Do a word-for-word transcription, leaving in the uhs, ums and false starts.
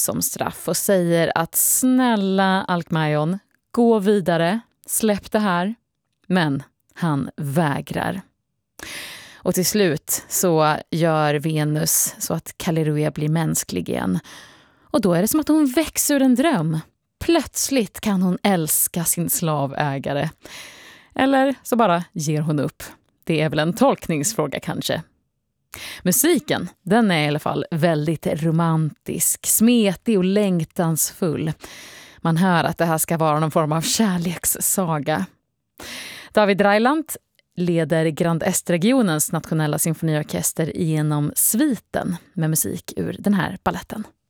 som straff och säger att snälla Alkmaeon, gå vidare, släpp det här. Men han vägrar. Och till slut så gör Venus så att Kallirhoe blir mänsklig igen. Och då är det som att hon växer ur en dröm. Plötsligt kan hon älska sin slavägare. Eller så bara ger hon upp. Det är väl en tolkningsfråga kanske. Musiken, den är i alla fall väldigt romantisk, smetig och längtansfull. Man hör att det här ska vara någon form av kärlekssaga. David Reiland leder Grand Est-regionens nationella symfoniorkester genom sviten med musik ur den här balletten.